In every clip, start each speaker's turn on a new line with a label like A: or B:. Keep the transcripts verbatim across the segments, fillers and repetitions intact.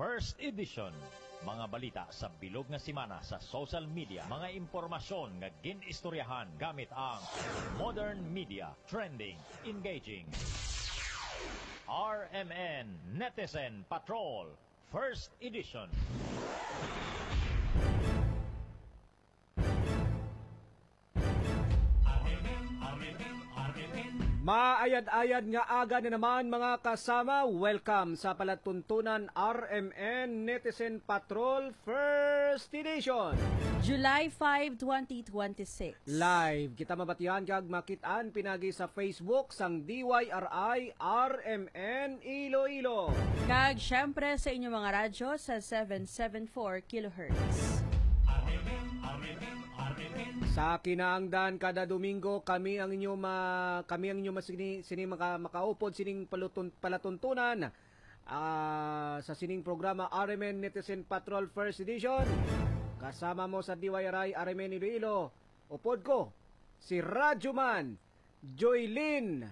A: First Edition. Mga balita sa bilog nga simana sa social media. Mga impormasyon nga ginistoryahan gamit ang modern media. Trending, engaging. R M N Netizen Patrol. First Edition.
B: Maayad-ayad nga aga na naman mga kasama. Welcome sa palatuntunan R M N Netizen Patrol First Edition.
C: July fifth, twenty twenty-six.
B: Live kita mabatian kag makitaan pinagi sa Facebook sang D Y R I R M N Iloilo.
C: Kag syempre sa inyong mga radyo sa seven seventy-four kilohertz.
B: Sa kinaangdan kada Domingo kami ang inyo ma kami ang inyo masini sini maka, makaupod sining palutun, palatuntunan uh, sa sining programa R M N Netizen Patrol First Edition. Kasama mo sa D Y R I R M N Iloilo. Upod ko si Radyoman Joylin.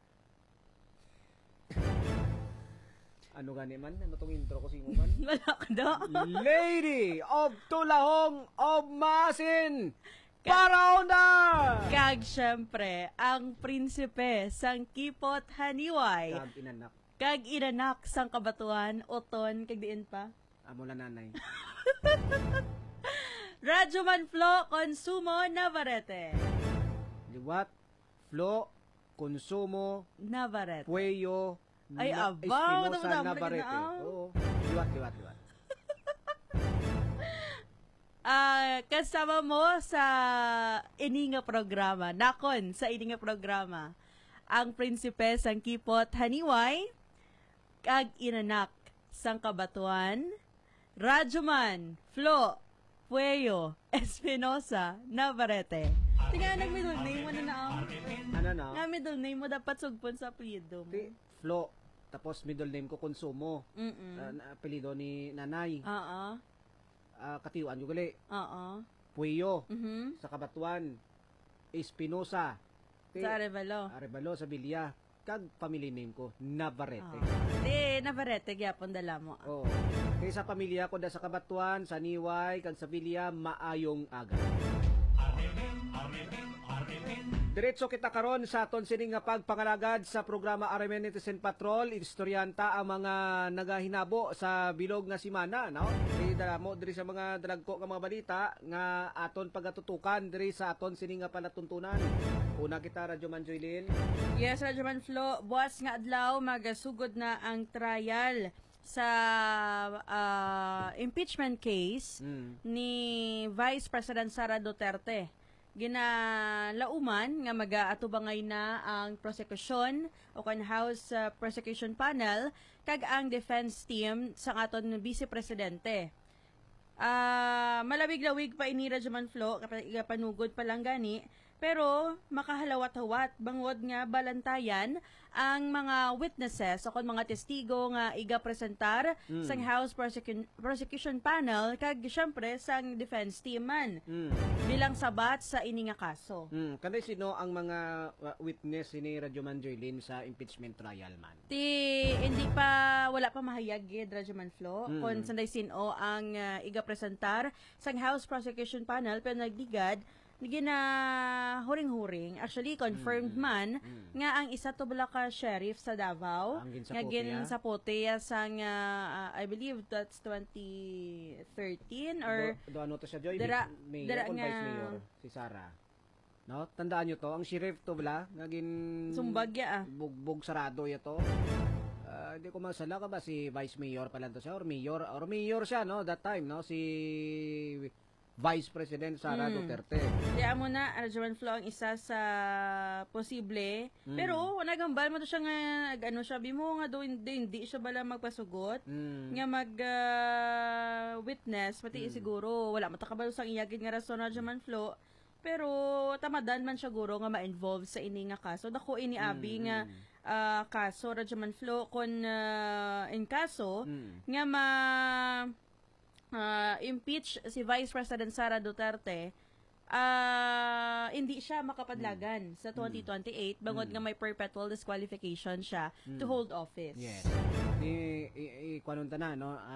B: Ano gani man? Ano tong intro ko si mo man?
C: Wala ka daw.
B: Lady of Tulahong of Masin. Paraona!
C: Kag syempre, ang prinsipe sang Kipot Haniway.
B: Kag inanak.
C: Kag inanak sang Kabatuan, Oton, kag diin pa.
B: Amo la nanay.
C: Radyoman Flo Consumo Navarrete.
B: Liwat, Flo, Consumo,
C: Navarrete.
B: Pueyo,
C: Ay,
B: na,
C: abaw,
B: Espinosa,
C: tama-tama
B: Navarrete.
C: na, ah.
B: Oo. Liwat, liwat, liwat.
C: Uh, kasama mo sa ininga programa, nakon sa ininga programa, ang prinsipe sang Kipot Haniway, kag inanak sang Kabatuan, Radyoman Flo Pueyo Espinosa Navarrete. Tinga, nag-middle name mo na na ang...
B: Ano na?
C: Nga middle name mo dapat sugpon sa apelyido mo.
B: Di, Flo, tapos middle name ko Consumo.
C: Mm-mm.
B: Uh, apelido ni nanay.
C: Oo.
B: Uh, katiwan yung gali.
C: Oo.
B: Pueyo,
C: Mhm.
B: sa Kabatuan, Espinosa. Ti,
C: Sa Arevalo.
B: Arevalo, sa Bilya. Kag family name ko, Navarrete.
C: Di, Navarrete, gyapon dala mo.
B: Oo. Kaya sa pamilya ko da sa Kabatuan, sa Niway, kag sa Bilya, maayong aga. Diretso kita karon sa aton sining nga pagpangalagad sa programa R M N Netizen Patrol. Istoryanta ang mga nagahinabo sa bilog nga simana, no? Di dala mo diri sa mga dalagko nga mga balita nga aton pagatutukan diri sa aton sining nga palatuntunan. Una kita, Radyoman Joylin.
C: Yes, Radyoman Flo, buwas nga adlaw magasugod na ang trial sa uh, impeachment case
B: Mm.
C: ni Vice President Sara Duterte. Ginalauman nga mag-aatubangay na ang prosecution o kan House uh, Prosecution Panel kag ang defense team sa aton Vice Presidente. Ah, uh, malawig-lawig pa ini Radyoman Flo, kapag panugod pa lang gani, pero makahalawat-hawat bangod nga balantayan ang mga witnesses o mga testigo nga iga-presentar
B: Mm.
C: sang House Prosecu- Prosecution Panel kag syempre sang defense team man
B: Mm.
C: bilang sabat sa ini nga kaso.
B: Mm. Kanay sino ang mga uh, witness ni Radyoman Joylin sa impeachment trial man?
C: Ti hindi pa wala pa mahayag gid Radyoman Flo
B: Mm.
C: kung sanday sino ang uh, iga-presentar sang House Prosecution Panel pero nagdigad gina huring-huring actually confirmed
B: Mm.
C: man
B: Mm.
C: nga ang isa to bala ka sheriff sa Davao
B: Ang
C: nga
B: ginsapote,
C: gin
B: ah.
C: sa pote sang uh, I believe that's twenty thirteen or
B: do, do ano to siya, Joy?
C: Dara-
B: Mayor
C: dara
B: o
C: nga-
B: Vice Mayor? Si Sara. No? Tandaan nyo to, ang sheriff to bala, naging
C: Sumbagya, ah.
B: bugbog sarado yato. Uh, hindi ko masala ka ba si Vice Mayor pala to siya or Mayor or Mayor siya no that time no si Vice President Sara
C: Mm.
B: Duterte.
C: Kaya mo na, Radyoman Flo, ang isa sa posible.
B: Mm.
C: Pero, nagambal mo to siya nga, ano siya, bimo nga do, hindi, hindi siya bala magpasugot.
B: Mm.
C: Nga mag-witness, pati
B: Mm.
C: siguro, wala matakabalo sang iyagin nga rason, Radyoman Flo. Pero, tamadan man siya guro nga ma-involve sa ini nga kaso. Dako ini abi
B: Mm.
C: nga ah, kaso, Radyoman Flo, kon uh, in kaso,
B: Mm.
C: nga ma uh, impeach si Vice President Sara Duterte, uh, hindi siya makapadlagan mm. sa twenty twenty-eight bangod mm. nga may perpetual disqualification siya mm. to hold office.
B: Yes. Ni i, i, i, na, no?